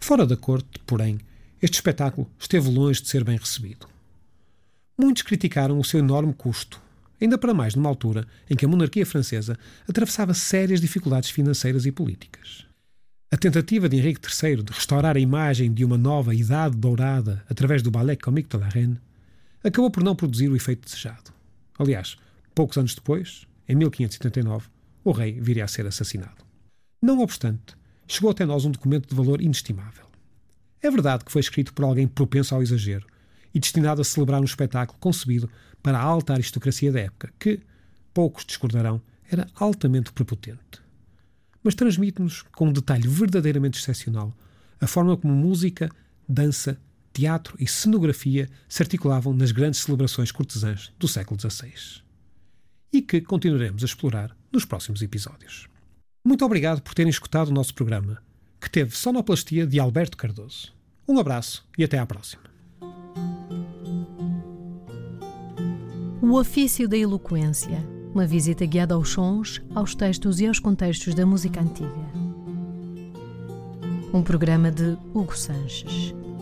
Fora da corte, porém, este espetáculo esteve longe de ser bem recebido. Muitos criticaram o seu enorme custo, ainda para mais numa altura em que a monarquia francesa atravessava sérias dificuldades financeiras e políticas. A tentativa de Henrique III de restaurar a imagem de uma nova idade dourada através do Ballet Comique de la Reine acabou por não produzir o efeito desejado. Aliás, poucos anos depois, em 1579, o rei viria a ser assassinado. Não obstante, chegou até nós um documento de valor inestimável. É verdade que foi escrito por alguém propenso ao exagero e destinado a celebrar um espetáculo concebido para a alta aristocracia da época, que, poucos discordarão, era altamente prepotente. Mas transmite-nos, com um detalhe verdadeiramente excepcional, a forma como música, dança, teatro e cenografia se articulavam nas grandes celebrações cortesãs do século XVI. E que continuaremos a explorar nos próximos episódios. Muito obrigado por terem escutado o nosso programa, que teve sonoplastia de Alberto Cardoso. Um abraço e até à próxima. O ofício da eloquência. Uma visita guiada aos sons, aos textos e aos contextos da música antiga. Um programa de Hugo Sanches.